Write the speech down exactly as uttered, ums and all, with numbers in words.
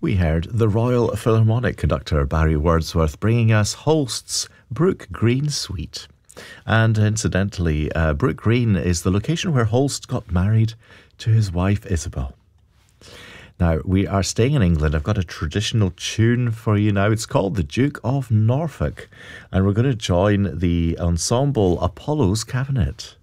We heard the Royal Philharmonic conductor Barry Wordsworth bringing us Holst's Brook Green Suite. And incidentally, uh, Brook Green is the location where Holst got married to his wife Isabel. Now, we are staying in England. I've got a traditional tune for you now. It's called The Duke of Norfolk. And we're going to join the ensemble Apollo's Cabinet.